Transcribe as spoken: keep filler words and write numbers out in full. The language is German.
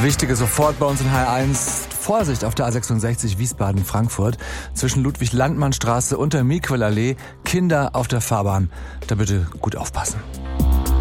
Wichtige sofort bei uns in H R eins. Vorsicht auf der A sechsundsechzig Wiesbaden-Frankfurt. Zwischen Ludwig-Landmann-Straße und der Miquelallee. Kinder auf der Fahrbahn. Da bitte gut aufpassen.